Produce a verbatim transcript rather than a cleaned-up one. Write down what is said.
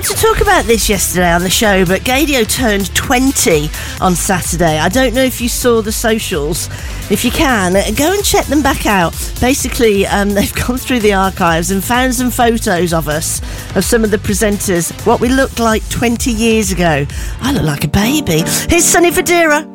forgot to talk about this yesterday on the show, but Gaydio turned twenty on Saturday. I don't know if you saw the socials. If you can, go and check them back out. Basically, um, they've gone through the archives and found some photos of us, of some of the presenters, what we looked like twenty years ago. I look like a baby. Here's Sonny Fodera.